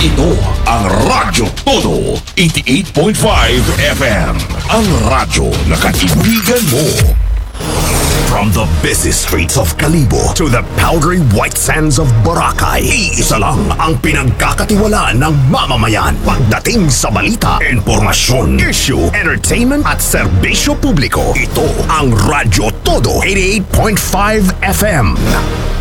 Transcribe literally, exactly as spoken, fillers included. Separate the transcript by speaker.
Speaker 1: Ito ang Radyo Todo eighty-eight point five F M. Ang radyo na kaibigan mo. From the busy streets of Kalibo to the powdery white sands of Boracay, iisa lang ang pinagkakatiwalaan ng mamamayan pagdating sa balita, impormasyon, issue, entertainment at serbisyo publiko. Ito ang Radyo Todo eighty-eight point five F M.